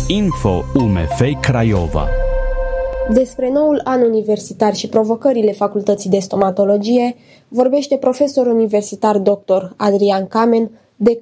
Info UMF Craiova. Despre noul an universitar și provocările Facultății de Stomatologie vorbește profesor universitar dr. Adrian Kamen,